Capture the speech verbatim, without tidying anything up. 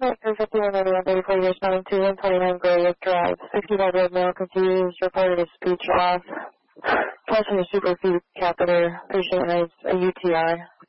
three fifty-one ninety-one thirty-four, you're responding to one twenty-nine Gray Drive. sixty-five year old male confused, reported a speech loss. Pulse in the super acute catheter. Patient has a U T I.